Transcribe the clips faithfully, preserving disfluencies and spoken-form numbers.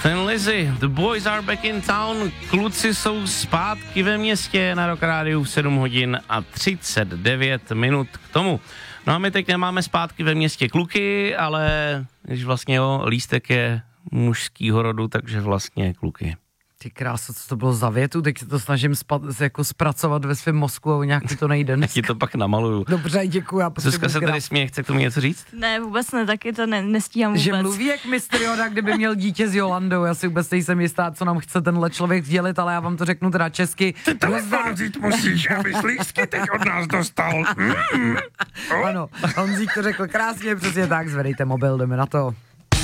Thin Lizzy, The Boys Are Back in Town, kluci jsou zpátky ve městě na Rock Rádiu v sedm hodin a třicet devět minut k tomu. No a my teď nemáme zpátky ve městě kluky, ale když vlastně jo, lístek je mužskýho rodu, takže vlastně kluky. Ty krása, co to bylo za větu, teď se to snažím spat, jako zpracovat ve svém mozku a nějak mi to nejde dneska. Ti to pak namaluju. Dobře, děkuji. Já Zuzka se tady směje, chce k tomu něco říct? Ne, vůbec ne, taky to ne, nestíhám vůbec. Že mluví jak mistr Yoda, kdyby měl dítě s Jolandou, já si vůbec nejsem jistá, co nám chce tenhle člověk sdělit, ale já vám to řeknu teda česky. Ty telefon vzít musíš, abys lístky teď od nás dostal. Mm. Oh. Ano, Honzík to řekl krásně, přesně tak, zvedejte mobil, jdeme na to.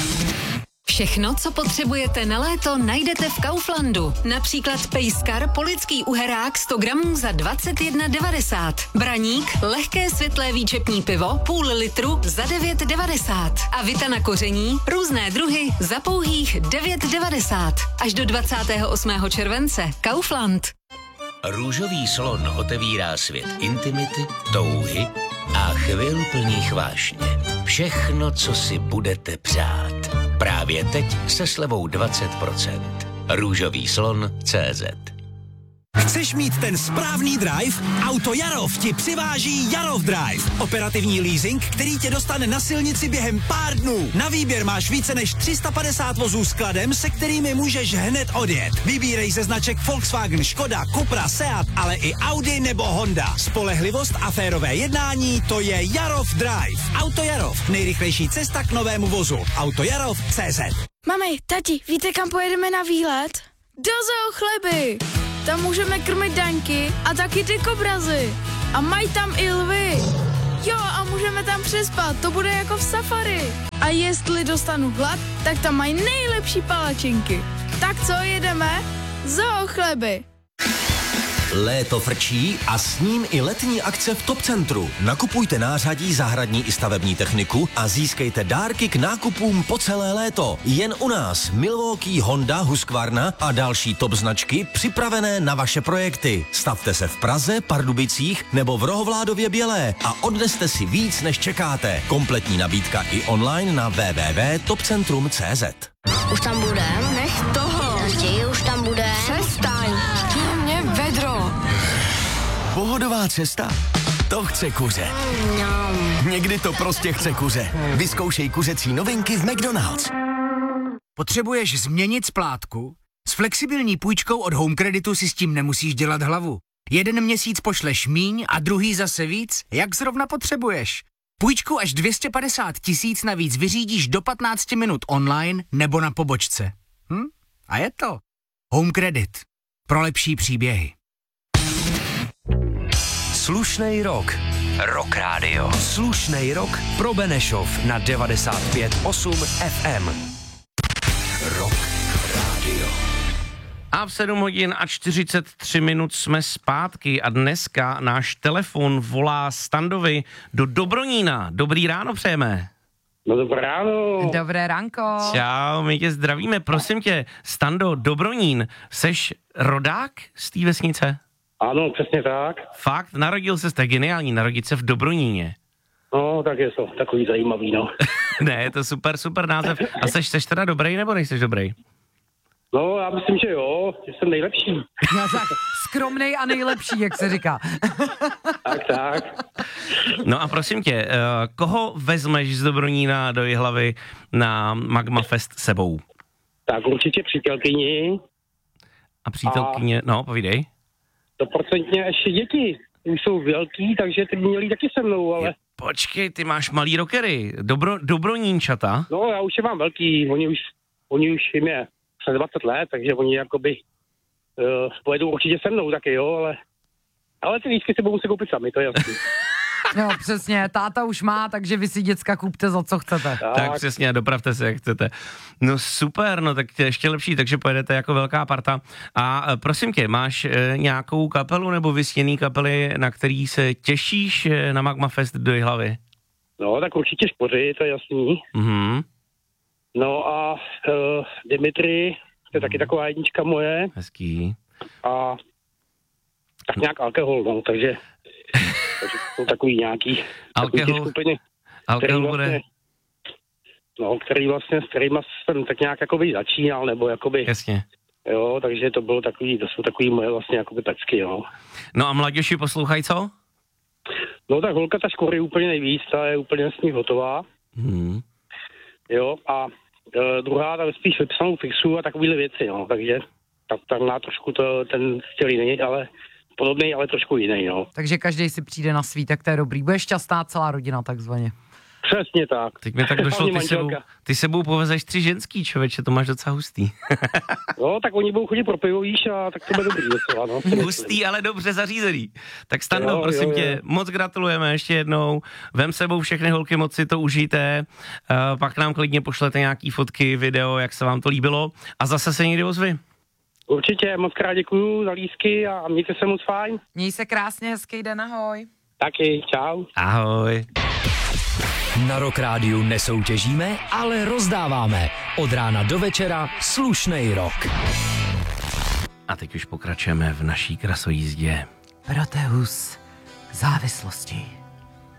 Všechno, co potřebujete na léto, najdete v Kauflandu. Například pejskar polický uherák sto gramů za dvacet jedna devadesát. Braník, lehké světlé výčepní pivo, půl litru za devět devadesát. A Vita na koření, různé druhy za pouhých devět devadesát. Až do dvacátého osmého července. Kaufland. Růžový slon otevírá svět intimity, touhy a chvil plných vášně. Všechno, co si budete přát. Právě teď se slevou dvacet procent. Růžový slon tečka cé zet. Chceš mít ten správný drive? Auto Jarov ti přiváží Jarov Drive. Operativní leasing, který tě dostane na silnici během pár dnů. Na výběr máš více než tři sta padesát vozů s kladem, se kterými můžeš hned odjet. Vybírej ze značek Volkswagen, Škoda, Cupra, Seat, ale i Audi nebo Honda. Spolehlivost a férové jednání, to je Jarov Drive. Auto Jarov, nejrychlejší cesta k novému vozu. Auto Jarov tečka cé zet. Mami, tati, víte, kam pojedeme na výlet? Do Zoo Chleby. Tam můžeme krmit daňky a taky ty kobrazy. A mají tam i lvy. Jo, a můžeme tam přespat, to bude jako v safari. A jestli dostanu hlad, tak tam mají nejlepší palačinky. Tak co, jedeme? Zoo Chleby. Léto frčí a s ním i letní akce v Top Centru. Nakupujte nářadí, zahradní i stavební techniku a získejte dárky k nákupům po celé léto. Jen u nás Milwaukee, Honda, Husqvarna a další top značky připravené na vaše projekty. Stavte se v Praze, Pardubicích nebo v Rohovládově Bělé a odneste si víc, než čekáte. Kompletní nabídka i online na w w w tečka top centrum tečka cé zet. Už tam budem? Nech toho. Chtějí, už tam budem. Přestaň. Mě vedro. Pohodová cesta? To chce kuře. Někdy to prostě chce kuře. Vyzkoušej kuřecí novinky v McDonald's. Potřebuješ změnit splátku? S flexibilní půjčkou od Home Creditu si s tím nemusíš dělat hlavu. Jeden měsíc pošleš míň a druhý zase víc, jak zrovna potřebuješ. Půjčku až dvě stě padesát tisíc navíc vyřídíš do patnáct minut online nebo na pobočce. Hm? A je to. Home Credit. Pro lepší příběhy. Slušnej rok. Rock Radio. Slušnej rok pro Benešov na devadesát pět osm ef em. Rock Radio. A v sedm hodin a čtyřicet tři minut jsme zpátky a dneska náš telefon volá Standovi do Dobronína. Dobrý ráno přejeme. No dobré ráno. Dobré ránko. Čau, my tě zdravíme. Prosím tě, Stando, Dobronín, seš rodák z té vesnice? Ano, přesně tak. Fakt? Narodil se, to je geniální, narodit se v Dobroníně. No, tak je to takový zajímavý, no. Ne, je to super, super název. A seš, seš teda dobrý, nebo nejseš dobrý? No, já myslím, že jo, že jsem nejlepší. No, tak skromnej a nejlepší, jak se říká. Tak, tak. No a prosím tě, koho vezmeš z Dobronína do Jihlavy na Magma Fest sebou? Tak určitě přítelkyni. A přítelkyně, a... no, povídej. Stoprocentně ještě děti. Už jsou velký, takže ty by měli taky se mnou, ale... Počkej, ty máš malý rockery, Dobro, Dobronínčata. No, já už je mám velký, oni už, oni už jim je přes dvacet let, takže oni jakoby uh, pojedou určitě se mnou taky, jo, ale... Ale ty lístky si budou se koupit sami, to je jasný. No přesně, táta už má, takže vy si děcka kupte za co chcete. Tak, tak přesně, dopravte se, jak chcete. No super, no tak ještě lepší, takže pojedete jako velká parta. A prosím tě, máš e, nějakou kapelu nebo vysněný kapely, na který se těšíš e, na Magma Fest do Jihlavy? No, tak určitě Špoři, to je jasný. Mhm. No a uh, Dimitri, to je taky taková jednička moje. Hezký. A tak nějak alkohol, no, takže... Takže jsou takový nějaký... Alkohol, skupiny, alkohol vlastně, bude... no, který vlastně, s kterýma jsem tak nějak jakoby začínal, nebo jakoby... Jasně. Jo, takže to bylo takový, to jsou takový moje vlastně jakoby pecky, jo. No a mladěši poslouchají co? No tak holka ta škory úplně nejvíc, ta je úplně s ní hotová. Hmm. Jo, a e, druhá ta spíš vypsanou fixu a takovýhle věci, no, takže tak, tak má trošku to, ten styl jiný, ale podobný, ale trošku jiný, no. Takže každý si přijde na svý, tak to je dobrý. Bude šťastná celá rodina takzvaně. Přesně tak. Teď mi tak došlo, ty sebou, ty sebou povezeš tři ženský, člověče, to máš docela hustý. No, tak oni budou chodit pro pivo, víš, a tak to bude dobrý docela, no. Hustý, ale dobře zařízený. Tak Stando, jo, prosím jo, tě, jo. moc gratulujeme ještě jednou. Vem sebou všechny holky, moc si to užijte. Uh, pak nám klidně pošlete nějaký fotky, video, jak se vám to líbilo. A zase se někdy ozvi. Určitě, moc krát děkuju za lístky a mějte se moc fajn. Měj se krásně, hezký den, ahoj. Taky, čau. Ahoj. Na Rock Rádiu nesoutěžíme, ale rozdáváme. Od rána do večera slušnej rock. A teď už pokračujeme v naší krasojízdě. Proteus závislosti.